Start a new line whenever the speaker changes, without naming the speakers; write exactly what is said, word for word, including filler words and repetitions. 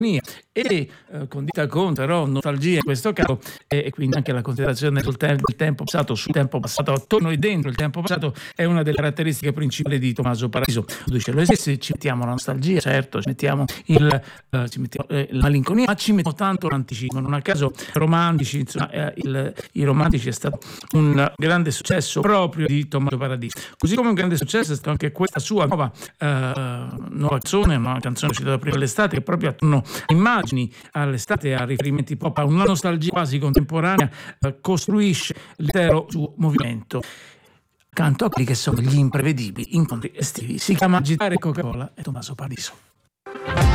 e eh, condita con però nostalgia in questo caso, e, e quindi anche la considerazione sul te- del tempo passato, sul tempo passato attorno e dentro il tempo passato è una delle caratteristiche principali di Tommaso Paradiso. Dice, lo stesso, ci mettiamo la nostalgia, certo, ci mettiamo, il, eh, ci mettiamo eh, la malinconia, ma ci mettiamo tanto l'anticismo. Non a caso romantici, insomma, eh, il, i romantici è stato un grande successo proprio di Tommaso Paradiso, così come un grande successo è stato anche questa sua nuova, eh, nuova canzone, una canzone uscita prima dell'estate, che proprio attorno a immagini all'estate, a riferimenti proprio a una nostalgia quasi contemporanea, eh, costruisce l'intero suo movimento. Accanto a quelli che sono gli imprevedibili incontri estivi, si chiama Agitare Coca-Cola e Tommaso Paradiso.